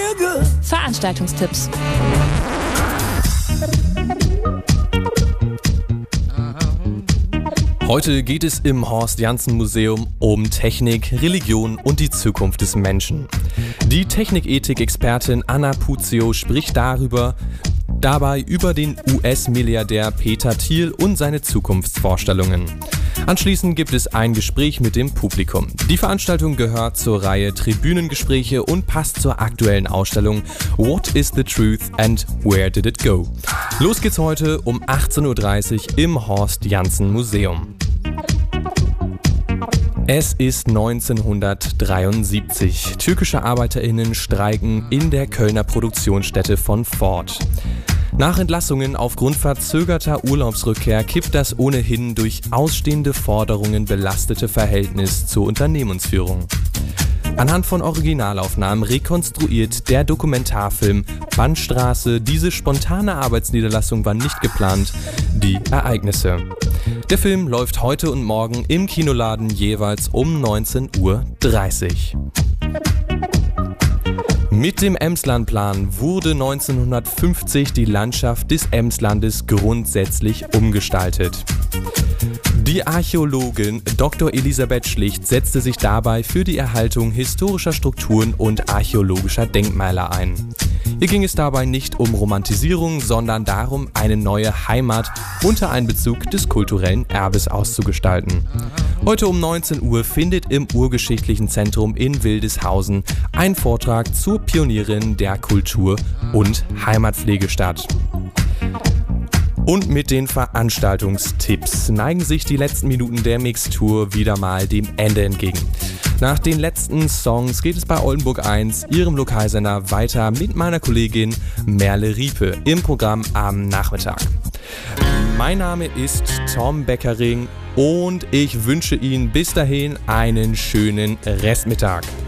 Veranstaltungstipps. Heute geht es im Horst-Janssen-Museum um Technik, Religion und die Zukunft des Menschen. Die Technikethik-Expertin Anna Puzio spricht dabei über den US-Milliardär Peter Thiel und seine Zukunftsvorstellungen. Anschließend gibt es ein Gespräch mit dem Publikum. Die Veranstaltung gehört zur Reihe Tribünengespräche und passt zur aktuellen Ausstellung What is the Truth and Where did it go? Los geht's heute um 18.30 Uhr im Horst-Janssen-Museum. Es ist 1973. Türkische ArbeiterInnen streiken in der Kölner Produktionsstätte von Ford. Nach Entlassungen aufgrund verzögerter Urlaubsrückkehr kippt das ohnehin durch ausstehende Forderungen belastete Verhältnis zur Unternehmensführung. Anhand von Originalaufnahmen rekonstruiert der Dokumentarfilm Bandstraße, diese spontane Arbeitsniederlassung war nicht geplant, die Ereignisse. Der Film läuft heute und morgen im Kinoladen jeweils um 19.30 Uhr. Mit dem Emslandplan wurde 1950 die Landschaft des Emslandes grundsätzlich umgestaltet. Die Archäologin Dr. Elisabeth Schlicht setzte sich dabei für die Erhaltung historischer Strukturen und archäologischer Denkmäler ein. Ihr ging es dabei nicht um Romantisierung, sondern darum, eine neue Heimat unter Einbezug des kulturellen Erbes auszugestalten. Heute um 19 Uhr findet im Urgeschichtlichen Zentrum in Wildeshausen ein Vortrag zur Pionierin der Kultur- und Heimatpflege statt. Und mit den Veranstaltungstipps neigen sich die letzten Minuten der Mixtur wieder mal dem Ende entgegen. Nach den letzten Songs geht es bei Oldenburg 1, ihrem Lokalsender, weiter mit meiner Kollegin Merle Riepe im Programm am Nachmittag. Mein Name ist Tom Beckering und ich wünsche Ihnen bis dahin einen schönen Restmittag.